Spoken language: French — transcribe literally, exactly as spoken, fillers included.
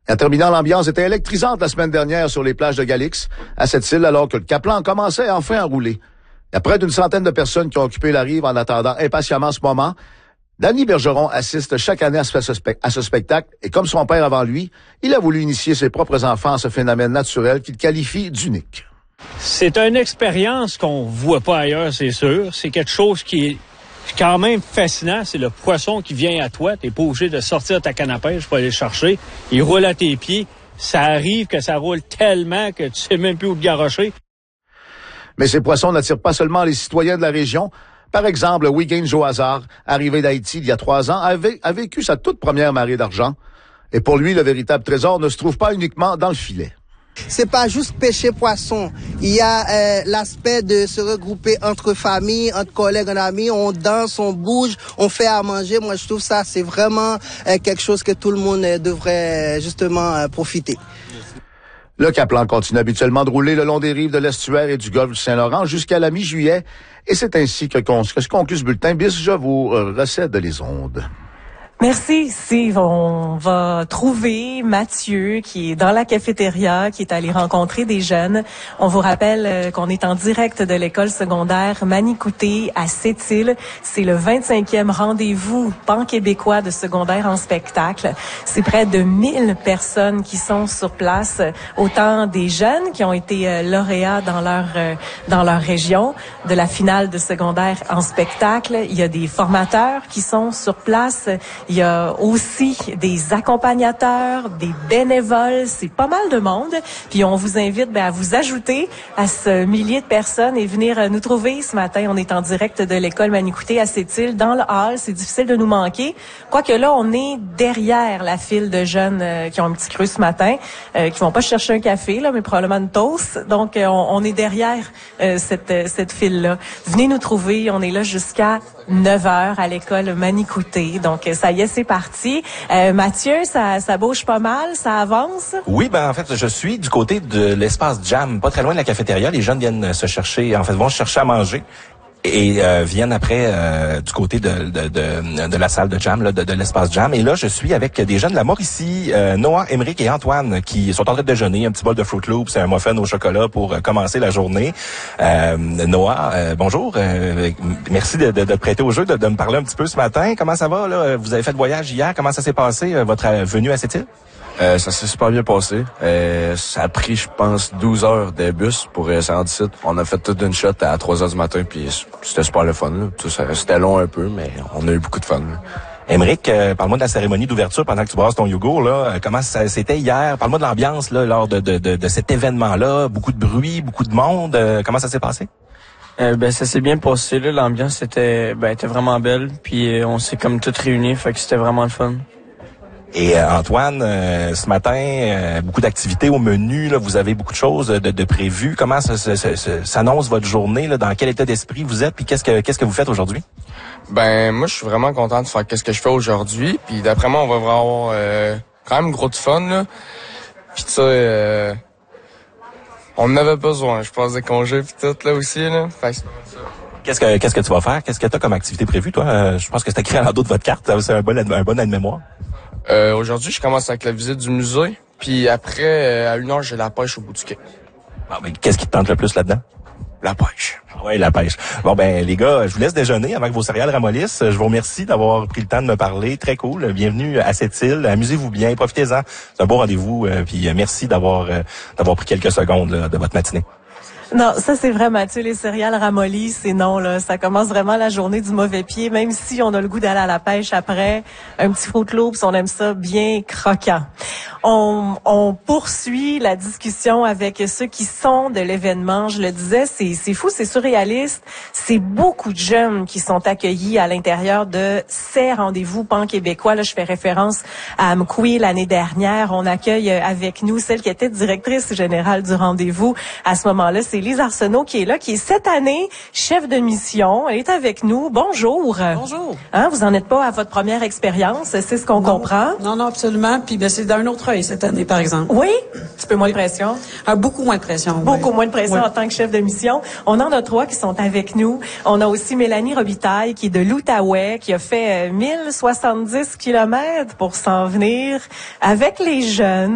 En terminant, l'ambiance était électrisante la semaine dernière sur les plages de Galix, à cette île, alors que le Caplan commençait enfin à rouler. Il y a près d'une centaine de personnes qui ont occupé la rive en attendant impatiemment ce moment. Danny Bergeron assiste chaque année à ce, spe- à ce spectacle et comme son père avant lui, il a voulu initier ses propres enfants à ce phénomène naturel qu'il qualifie d'unique. C'est une expérience qu'on voit pas ailleurs, c'est sûr. C'est quelque chose qui est quand même fascinant. C'est le poisson qui vient à toi. T'es pas obligé de sortir ta canne à pêche pour aller le chercher. Il roule à tes pieds. Ça arrive que ça roule tellement que tu sais même plus où te garrocher. Mais ces poissons n'attirent pas seulement les citoyens de la région. Par exemple, Wiggin Joazar, arrivé d'Haïti il y a trois ans, avait, a vécu sa toute première marée d'argent. Et pour lui, le véritable trésor ne se trouve pas uniquement dans le filet. C'est pas juste pêcher poisson. Il y a euh, l'aspect de se regrouper entre familles, entre collègues, entre amis. On danse, on bouge, on fait à manger. Moi, je trouve ça, c'est vraiment euh, quelque chose que tout le monde euh, devrait justement euh, profiter. Le Caplan continue habituellement de rouler le long des rives de l'estuaire et du golfe du Saint-Laurent jusqu'à la mi-juillet. Et c'est ainsi que, con- que se conclut ce bulletin. Bis, je vous euh, recède les ondes. Merci, Steve. On va trouver Mathieu qui est dans la cafétéria, qui est allé rencontrer des jeunes. On vous rappelle euh, qu'on est en direct de l'école secondaire Manicouté à Sept-Îles. C'est le vingt-cinquième rendez-vous pan-québécois de secondaire en spectacle. C'est près de mille personnes qui sont sur place, autant des jeunes qui ont été euh, lauréats dans leur euh, dans leur région de la finale de secondaire en spectacle. Il y a des formateurs qui sont sur place. Il y a aussi des accompagnateurs, des bénévoles, c'est pas mal de monde. Puis on vous invite ben, à vous ajouter à ce millier de personnes et venir nous trouver ce matin. On est en direct de l'école Manicouté à Sept-Îles, dans le hall. C'est difficile de nous manquer. Quoique là, on est derrière la file de jeunes euh, qui ont un petit creux ce matin, euh, qui vont pas chercher un café, là, mais probablement une toast. Donc, euh, on, on est derrière euh, cette, euh, cette file-là. Venez nous trouver. On est là jusqu'à neuf heures à l'école Manicouté. Donc, ça y est, c'est parti. Euh, Mathieu, ça, ça bouge pas mal, ça avance? Oui, ben en fait, je suis du côté de l'espace Jam, pas très loin de la cafétéria. Les jeunes viennent se chercher, en fait, vont chercher à manger. Et euh, viennent après euh, du côté de, de, de, de la salle de jam, là, de, de l'espace jam. Et là, je suis avec des jeunes de la Mauricie, euh, Noah, Émeric et Antoine, qui sont en train de déjeuner. Un petit bol de Fruit Loops et un muffin au chocolat pour euh, commencer la journée. Euh, Noah, euh, bonjour. Euh, merci de, de, de prêter au jeu, de, de me parler un petit peu ce matin. Comment ça va, là? Vous avez fait le voyage hier. Comment ça s'est passé, euh, votre venue à cette île? Euh, ça s'est super bien passé. Euh, ça a pris, je pense, douze heures de bus pour euh, se rendre ici. On a fait toute une shot à trois heures du matin, puis c'était super le fun. Là. Tout ça, c'était long un peu, mais on a eu beaucoup de fun. Là. Émeric, euh, parle-moi de la cérémonie d'ouverture pendant que tu brasses ton yogourt. Là. Euh, comment ça c'était hier? Parle-moi de l'ambiance là lors de, de, de, de cet événement-là. Beaucoup de bruit, beaucoup de monde. Euh, comment ça s'est passé? Euh, ben ça s'est bien passé. Là. L'ambiance était, ben, était vraiment belle. Puis euh, on s'est comme tous réunis, fait que c'était vraiment le fun. Et euh, Antoine, euh, ce matin, euh, beaucoup d'activités au menu. Là, vous avez beaucoup de choses de, de prévues. Comment ça, ça, ça, ça, s'annonce votre journée? Là, dans quel état d'esprit vous êtes? Puis qu'est-ce que qu'est-ce que vous faites aujourd'hui? Ben moi, je suis vraiment content de faire qu'est-ce que je fais aujourd'hui. Puis d'après moi, on va avoir euh, quand même gros de fun. Là. Puis tu sais, euh, on en avait besoin. Je pense des congés puis tout là aussi. Là. Fait que c'est ça. Qu'est-ce que qu'est-ce que tu vas faire? Qu'est-ce que tu as comme activité prévue, toi? Euh, je pense que c'est écrit à l'endos de votre carte. C'est un bon un bon aide-mémoire. Euh, aujourd'hui, je commence avec la visite du musée. Puis après, euh, à une heure, j'ai la pêche au bout du quai. Bon, ben, qu'est-ce qui te tente le plus là-dedans? La pêche. Oui, la pêche. Bon, ben les gars, je vous laisse déjeuner avec vos céréales ramollissent. Je vous remercie d'avoir pris le temps de me parler. Très cool. Bienvenue à cette île. Amusez-vous bien. Profitez-en. C'est un beau rendez-vous. Euh, puis euh, merci d'avoir euh, d'avoir pris quelques secondes là, de votre matinée. Non, ça c'est vrai, Mathieu, les céréales ramollies, c'est non, là. Ça commence vraiment la journée du mauvais pied, même si on a le goût d'aller à la pêche après. Un petit Fruit Loops, on aime ça bien croquant. On, on poursuit la discussion avec ceux qui sont de l'événement. Je le disais, c'est, c'est fou, c'est surréaliste. C'est beaucoup de jeunes qui sont accueillis à l'intérieur de ces rendez-vous pan-québécois. Là, je fais référence à Amqui l'année dernière. On accueille avec nous celle qui était directrice générale du rendez-vous. À ce moment-là, c'est Lise Arsenault qui est là, qui est cette année chef de mission. Elle est avec nous. Bonjour. Bonjour. Hein, vous en êtes pas à votre première expérience, c'est ce qu'on non, comprend. Non, non, absolument. Puis ben, c'est d'un autre œil cette année, par exemple. Oui, un petit peu moins de pression. Ah, beaucoup moins de pression. Beaucoup oui. moins de pression oui. en tant que chef de mission. On en a trois qui sont avec nous. On a aussi Mélanie Robitaille qui est de l'Outaouais, qui a fait mille soixante-dix kilomètres pour s'en venir avec les jeunes.